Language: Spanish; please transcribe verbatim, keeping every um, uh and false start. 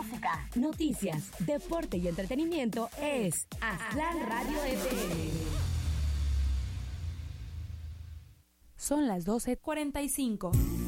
música, noticias, deporte y entretenimiento es Aztlán Radio F M. Son las doce cuarenta y cinco.